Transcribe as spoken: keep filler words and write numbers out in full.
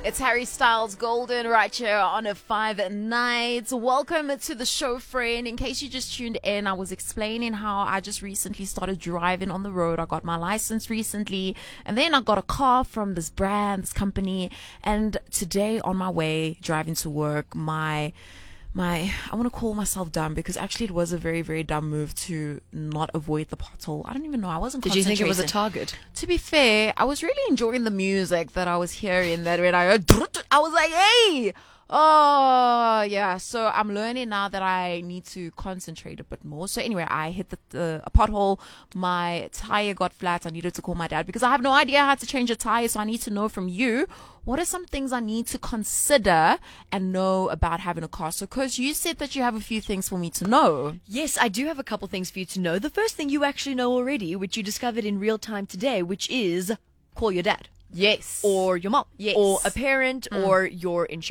It's Harry Styles Golden right here on a five nights. Welcome to the show, friend. In case you just tuned in, I was explaining how I just recently started driving on the road. I got my license recently, and then I got a car from this brand, this company. And today on my way driving to work, my my I want to call myself dumb because actually it was a very very dumb move to not avoid the pothole. I don't even know. I wasn't. Did you think it was a concentrating. target? To be fair, I was really enjoying the music that I was hearing. That when I heard, I was like, hey. Oh, yeah. So I'm learning now that I need to concentrate a bit more. So anyway, I hit the, the a pothole. My tire got flat. I needed to call my dad because I have no idea how to change a tire. So I need to know from you, what are some things I need to consider and know about having a car? So, because you said that you have a few things for me to know. Yes, I do have a couple things for you to know. The first thing you actually know already, which you discovered in real time today, which is call your dad. Yes. Or your mom. Yes. Or a parent, mm. or your insurance